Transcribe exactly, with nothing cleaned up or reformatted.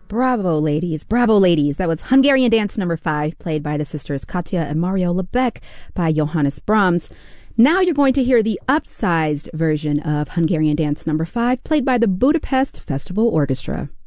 Bravo, ladies. Bravo, ladies. That was Hungarian Dance number five, played by the sisters Katja and Mario Lebeck by Johannes Brahms. Now you're going to hear the upsized version of Hungarian Dance number five, played by the Budapest Festival Orchestra.